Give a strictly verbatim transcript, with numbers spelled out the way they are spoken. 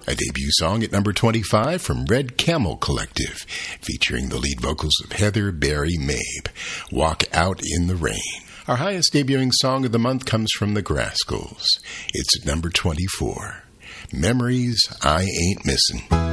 A debut song at number twenty-five from Red Camel Collective, featuring the lead vocals of Heather Barry Mabe, Walk Out in the Rain. Our highest debuting song of the month comes from the Grascals. It's at number twenty-four, Memories I Ain't Missing.